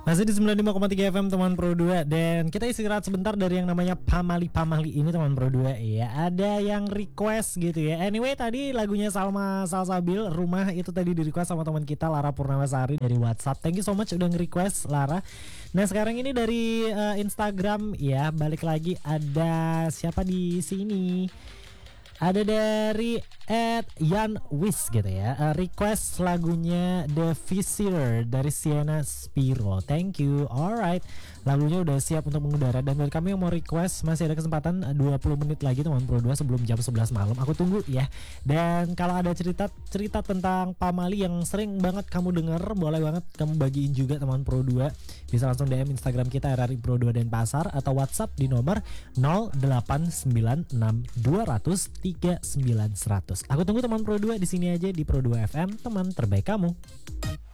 Masih di 95,3 FM teman Pro 2. Dan kita istirahat sebentar dari yang namanya Pamali ini teman Pro 2. Ya, ada yang request gitu ya. Anyway, tadi lagunya Salma Salsabil Rumah itu tadi di request sama teman kita Lara Purnamasari dari WhatsApp. Thank you so much udah nge-request Lara. Nah sekarang ini dari Instagram ya, balik lagi ada siapa di sini? Ada dari @Yanwis gitu ya, request lagunya The Visitor dari Sienna Spiro. Thank you. Alright, lagunya udah siap untuk mengudara. Dan buat kami yang mau request, masih ada kesempatan 20 menit lagi teman Pro 2 sebelum jam 11 malam. Aku tunggu ya. Dan kalau ada cerita tentang Pamali yang sering banget kamu denger, boleh banget kamu bagiin juga teman Pro 2. Bisa langsung DM Instagram kita RRI Pro 2 Denpasar atau WhatsApp di nomor 0896 200 39 100. Aku tunggu teman Pro 2 di sini aja di Pro 2 FM, teman terbaik kamu.